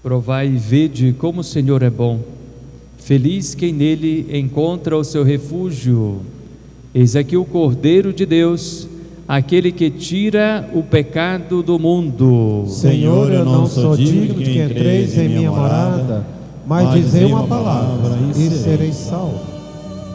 Provai e vede como o Senhor é bom. Feliz quem nele encontra o seu refúgio. Eis aqui o Cordeiro de Deus, aquele que tira o pecado do mundo. Senhor, eu não sou digno de que entreis em minha morada, mas dizei uma palavra e serei salvo.